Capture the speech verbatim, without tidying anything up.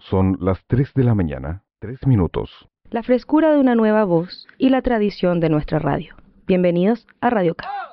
Son las tres de la mañana, tres minutos. La frescura de una nueva voz y la tradición de nuestra radio. Bienvenidos a Radio K.